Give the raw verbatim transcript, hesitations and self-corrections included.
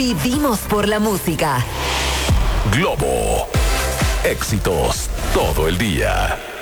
Vivimos por la música. Globo. Éxitos todo el día.